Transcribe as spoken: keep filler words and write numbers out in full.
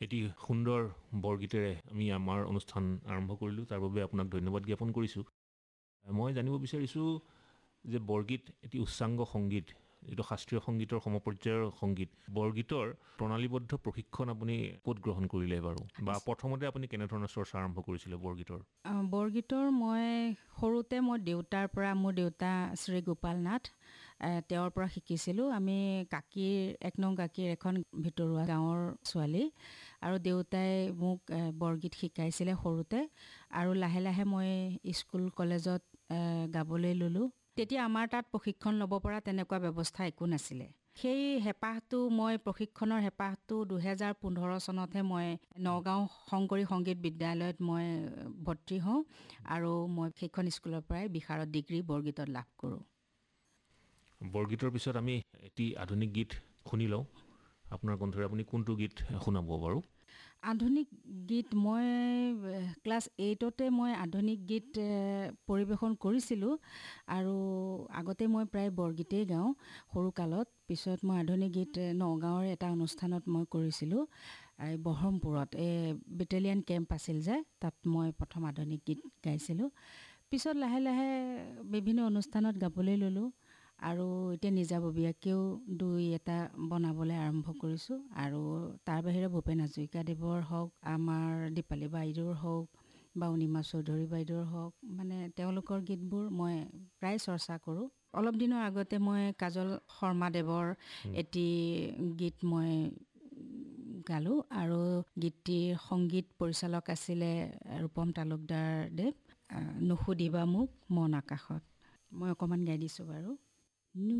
এটি সুন্দৰ বৰগীতেৰে আমি আমাৰ অনুষ্ঠান আৰম্ভ কৰিলোঁ, তাৰ বাবে আপোনাক ধন্যবাদ জ্ঞাপন কৰিছোঁ। মই জানিব বিচাৰিছোঁ যে বৰগীত এটি উচ্চাংগ সংগীত, এইটো শাস্ত্ৰীয় সংগীতৰ সমপৰ্যায়ৰ সংগীত। বৰগীতৰ প্ৰণালীবদ্ধ প্ৰশিক্ষণ আপুনি ক'ত গ্ৰহণ কৰিলে বাৰু, বা প্ৰথমতে আপুনি কেনেধৰণৰ চৰ্চা আৰম্ভ কৰিছিলে বৰগীতৰ? বৰগীতৰ মই সৰুতে মই দেউতাৰ পৰা, মোৰ দেউতা শ্ৰী গোপাল নাথ, তেওঁৰ পৰা শিকিছিলোঁ। আমি কাকীৰ এক নং কাকীৰ এখন ভিতৰুৱা গাঁৱৰ ছোৱালী, আৰু দেউতাই মোক বৰগীত শিকাইছিলে সৰুতে, আৰু লাহে লাহে মই স্কুল কলেজত গাবলৈ ল'লোঁ। তেতিয়া আমাৰ তাত প্ৰশিক্ষণ ল'ব পৰা তেনেকুৱা ব্যৱস্থা একো নাছিলে। সেই হেঁপাহটো মই প্ৰশিক্ষণৰ হেঁপাহটো দুহেজাৰ পোন্ধৰ চনতহে মই নগাঁও শংকৰী সংগীত বিদ্যালয়ত মই ভৰ্তি হওঁ, আৰু মই সেইখন স্কুলৰ পৰাই বিশাৰদ ডিগ্ৰী বৰগীতত লাভ কৰোঁ। বৰগীতৰ পিছত আমি এটি আধুনিক গীত শুনি লওঁ আপোনাৰ কণ্ঠৰে। আপুনি কোনটো গীত শুনাব বাৰু? আধুনিক গীত মই ক্লাছ এইটতে মই আধুনিক গীত পৰিৱেশন কৰিছিলোঁ, আৰু আগতে মই প্ৰায় বৰগীতেই গাওঁ সৰুকালত। পিছত মই আধুনিক গীত নগাঁৱৰ এটা অনুষ্ঠানত মই কৰিছিলোঁ, এই বহৰমপুৰত, এই বেটেলিয়ান কেম্প আছিল যে, তাত মই প্ৰথম আধুনিক গীত গাইছিলোঁ। পিছত লাহে লাহে বিভিন্ন অনুষ্ঠানত গাবলৈ ল'লোঁ, আৰু এতিয়া নিজাববীয়াকৈও দুই এটা বনাবলৈ আৰম্ভ কৰিছোঁ। আৰু তাৰ বাহিৰে ভূপেন হাজৰিকাদেৱৰ হওক, আমাৰ দীপালী বাইদেউৰ হওক, বা অনিমা চৌধুৰী বাইদেউৰ হওক, মানে তেওঁলোকৰ গীতবোৰ মই প্ৰায় চৰ্চা কৰোঁ। অলপ দিনৰ আগতে মই কাজল শৰ্মাদেৱৰ এটি গীত মই গালোঁ, আৰু গীতটিৰ সংগীত পৰিচালক আছিলে ৰূপম তালুকদাৰদেৱ। নুসুধিবা মোক মন আকাশত। মই অকণমান গাই দিছোঁ বাৰু।